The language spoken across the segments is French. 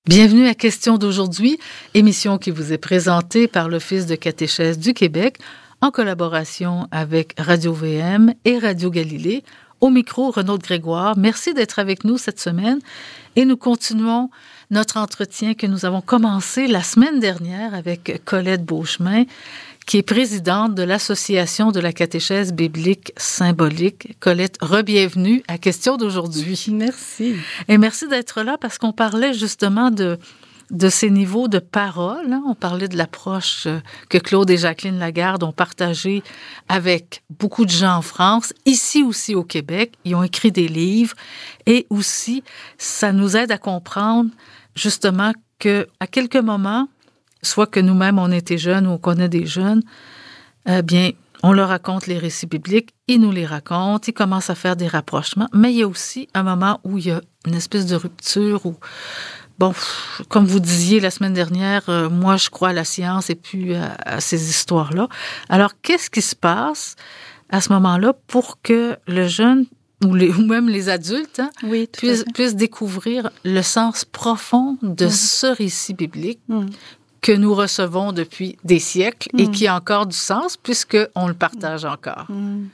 Bienvenue à Question d'aujourd'hui, émission qui vous est présentée par l'Office de catéchèse du Québec en collaboration avec Radio-VM et Radio-Galilée. Au micro, Renaud Grégoire. Merci d'être avec nous cette semaine et nous continuons notre entretien que nous avons commencé la semaine dernière avec Colette Beauchemin, qui est présidente de l'Association de la catéchèse biblique symbolique. Colette, re-bienvenue à Question d'aujourd'hui. Merci. Et merci d'être là parce qu'on parlait justement de ces niveaux de parole. Hein. On parlait de l'approche que Claude et Jacqueline Lagarde ont partagée avec beaucoup de gens en France, ici aussi au Québec. Ils ont écrit des livres et aussi, ça nous aide à comprendre justement qu'à quelques moments, soit que nous-mêmes, on était jeunes ou on connaît des jeunes, bien, on leur raconte les récits bibliques, ils nous les racontent, ils commencent à faire des rapprochements, mais il y a aussi un moment où il y a une espèce de rupture où, bon, comme vous disiez la semaine dernière, moi, je crois à la science et puis à ces histoires-là. Alors, qu'est-ce qui se passe à ce moment-là pour que le jeune ou même les adultes oui, puissent découvrir le sens profond de ce récit biblique que nous recevons depuis des siècles et qui a encore du sens puisqu'on le partage encore.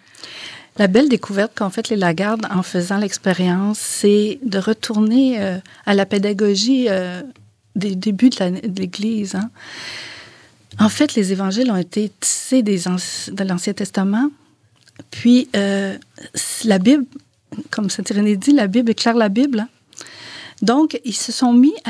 La belle découverte qu'ont fait les Lagarde en faisant l'expérience, c'est de retourner à la pédagogie des débuts de l'Église. Hein. En fait, les évangiles ont été tissés de l'Ancien Testament. Puis, la Bible, comme Saint Irénée dit, la Bible éclaire la Bible. Hein. Donc, ils se sont mis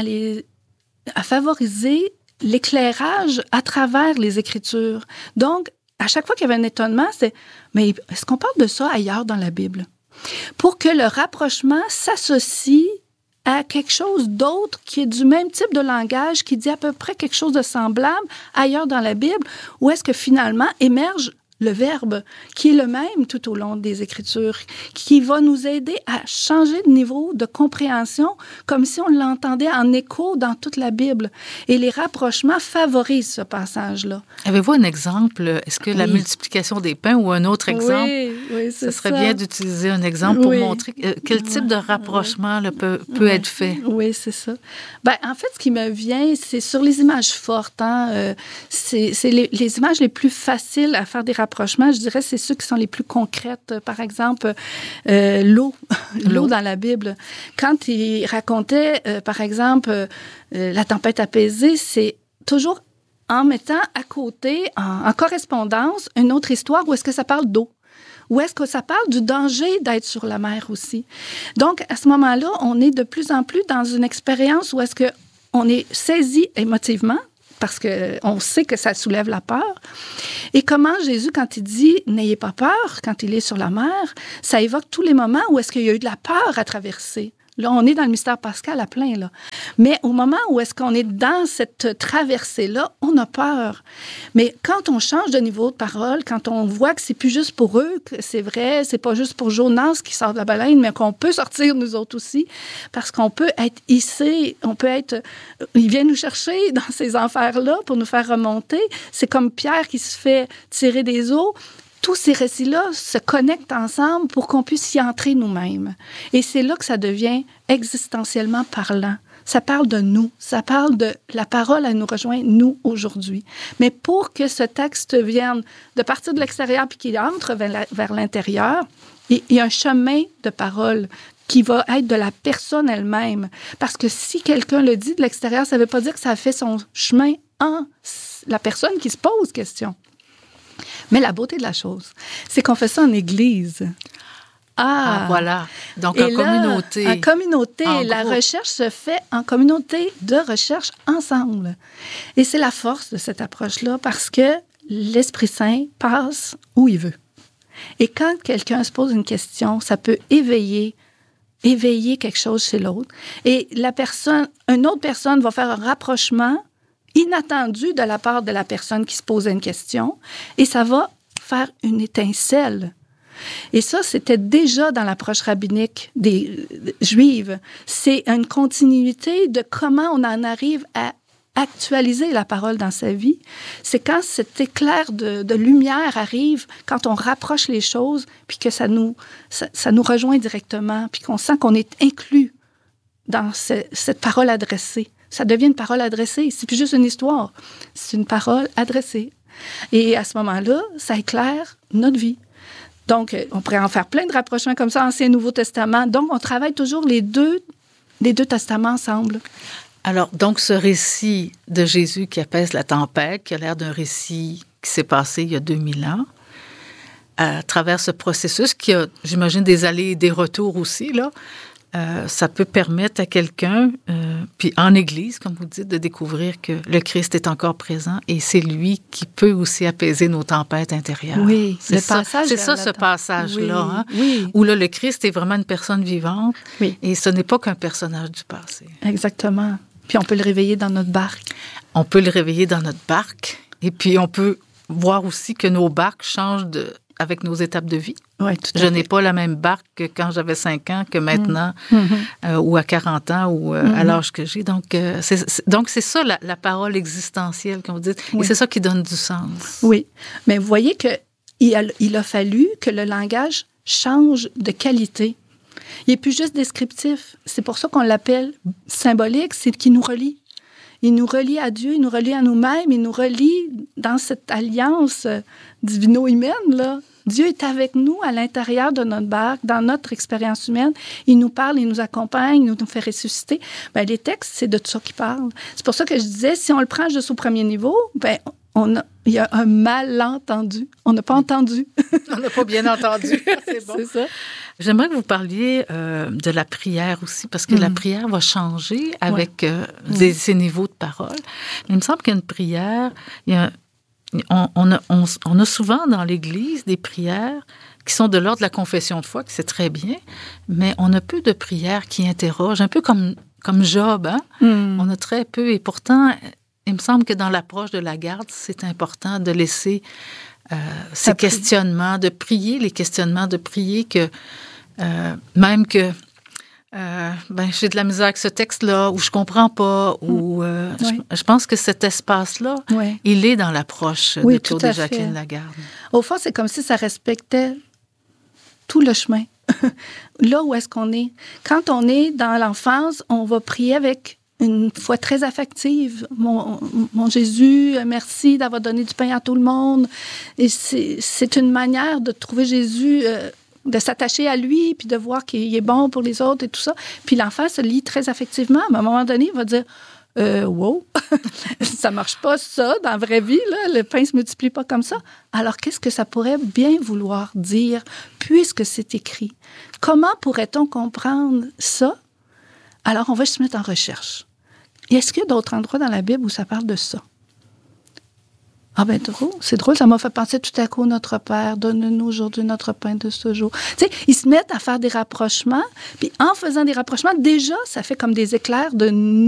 à favoriser l'éclairage à travers les Écritures. Donc, à chaque fois qu'il y avait un étonnement, c'est « Mais est-ce qu'on parle de ça ailleurs dans la Bible? » Pour que le rapprochement s'associe à quelque chose d'autre qui est du même type de langage, qui dit à peu près quelque chose de semblable ailleurs dans la Bible, où est-ce que finalement émerge le Verbe, qui est le même tout au long des Écritures, qui va nous aider à changer de niveau de compréhension, comme si on l'entendait en écho dans toute la Bible. Et les rapprochements favorisent ce passage-là. Avez-vous un exemple? Est-ce que la multiplication des pains ou un autre exemple? Oui, c'est ça. Ce serait bien d'utiliser un exemple pour montrer quel type de rapprochement peut être fait. Oui, c'est ça. Ben, en fait, ce qui me vient, c'est sur les images fortes. Hein? C'est les images les plus faciles à faire des rapprochements. Je dirais, c'est ceux qui sont les plus concrètes. Par exemple, l'eau dans la Bible. Quand il racontait, par exemple, la tempête apaisée, c'est toujours en mettant à côté, en correspondance, une autre histoire où est-ce que ça parle d'eau. Où est-ce que ça parle du danger d'être sur la mer aussi. Donc, à ce moment-là, on est de plus en plus dans une expérience où est-ce qu'on est saisi émotivement, parce qu'on sait que ça soulève la peur. Et comment Jésus, quand il dit « n'ayez pas peur », quand il est sur la mer, ça évoque tous les moments où est-ce qu'il y a eu de la peur à traverser. Là, on est dans le mystère pascal à plein, là. Mais au moment où est-ce qu'on est dans cette traversée-là, on a peur. Mais quand on change de niveau de parole, quand on voit que c'est plus juste pour eux, que c'est vrai, c'est pas juste pour Jonas qui sort de la baleine, mais qu'on peut sortir nous autres aussi, parce qu'on peut être hissé, il vient nous chercher dans ces enfers-là pour nous faire remonter. C'est comme Pierre qui se fait tirer des eaux. Tous ces récits-là se connectent ensemble pour qu'on puisse y entrer nous-mêmes. Et c'est là que ça devient existentiellement parlant. Ça parle de nous. Ça parle de la parole à nous rejoindre, nous, aujourd'hui. Mais pour que ce texte vienne de partir de l'extérieur puis qu'il entre vers l'intérieur, il y a un chemin de parole qui va être de la personne elle-même. Parce que si quelqu'un le dit de l'extérieur, ça ne veut pas dire que ça a fait son chemin en la personne qui se pose question. Mais la beauté de la chose, c'est qu'on fait ça en Église. Voilà. Donc, en communauté. En communauté. La recherche se fait en communauté de recherche ensemble. Et c'est la force de cette approche-là parce que l'Esprit Saint passe où il veut. Et quand quelqu'un se pose une question, ça peut éveiller quelque chose chez l'autre. Et une autre personne va faire un rapprochement inattendu de la part de la personne qui se posait une question, et ça va faire une étincelle. Et ça, c'était déjà dans l'approche rabbinique des Juives. C'est une continuité de comment on en arrive à actualiser la parole dans sa vie. C'est quand cet éclair de lumière arrive, quand on rapproche les choses, puis que ça nous rejoint directement, puis qu'on sent qu'on est inclus dans cette parole adressée. ça devient une parole adressée. C'est plus juste une histoire, c'est une parole adressée. Et à ce moment-là, ça éclaire notre vie. Donc, on pourrait en faire plein de rapprochements comme ça, Ancien et Nouveau Testament. Donc, on travaille toujours les deux testaments ensemble. Alors, donc, ce récit de Jésus qui apaise la tempête, qui a l'air d'un récit qui s'est passé il y a 2000 ans, à travers ce processus qui a, j'imagine, des allées et des retours aussi, là, ça peut permettre à quelqu'un, puis en Église, comme vous dites, de découvrir que le Christ est encore présent et c'est lui qui peut aussi apaiser nos tempêtes intérieures. Oui, c'est ça, ce passage-là, oui, hein, oui. où là, le Christ est vraiment une personne vivante et ce n'est pas qu'un personnage du passé. Exactement. Puis on peut le réveiller dans notre barque. On peut le réveiller dans notre barque et puis on peut voir aussi que nos barques changent avec nos étapes de vie. Oui, tout à fait. Je n'ai pas la même barque que quand j'avais 5 ans que maintenant, ou à 40 ans, ou à l'âge que j'ai. Donc, c'est ça la parole existentielle, comme vous dites. Oui. Et c'est ça qui donne du sens. Oui. Mais vous voyez qu'il a fallu que le langage change de qualité. Il n'est plus juste descriptif. C'est pour ça qu'on l'appelle symbolique, c'est qu'il nous relie. Il nous relie à Dieu, il nous relie à nous-mêmes, il nous relie dans cette alliance divino-humaine, là. Dieu est avec nous à l'intérieur de notre barque, dans notre expérience humaine. Il nous parle, il nous accompagne, il nous fait ressusciter. Bien, les textes, c'est de ça qu'ils parlent. C'est pour ça que je disais, si on le prend juste au premier niveau, bien, il y a un malentendu. On n'a pas entendu. On n'a pas bien entendu. C'est bon. C'est ça. J'aimerais que vous parliez de la prière aussi, parce que la prière va changer avec ces niveaux de parole. Il me semble qu'une prière, on a souvent dans l'Église des prières qui sont de l'ordre de la confession de foi, que c'est très bien, mais on a peu de prières qui interrogent, un peu comme Job. Hein? On a très peu, et pourtant, il me semble que dans l'approche de la garde, c'est important de laisser ces questionnements, de prier les questionnements, de prier que même que j'ai de la misère avec ce texte-là, ou je comprends pas, ou je pense que cet espace-là, il est dans l'approche de Claude et Jacqueline Lagarde. Au fond, c'est comme si ça respectait tout le chemin. Là où est-ce qu'on est? Quand on est dans l'enfance, on va prier avec une foi très affective. Mon Jésus, merci d'avoir donné du pain à tout le monde. Et c'est une manière de trouver Jésus... de s'attacher à lui, puis de voir qu'il est bon pour les autres et tout ça. Puis l'enfant se lie très affectivement. Mais à un moment donné, il va dire « Wow, ça marche pas ça dans la vraie vie, là. Le pain se multiplie pas comme ça. » Alors, qu'est-ce que ça pourrait bien vouloir dire, puisque c'est écrit? Comment pourrait-on comprendre ça? Alors, on va se mettre en recherche. Et est-ce qu'il y a d'autres endroits dans la Bible où ça parle de ça? Ah ben drôle, c'est drôle, ça m'a fait penser tout à coup, notre Père, donne-nous aujourd'hui notre pain de ce jour. Tu sais, ils se mettent à faire des rapprochements, puis en faisant des rapprochements, déjà, ça fait comme des éclairs de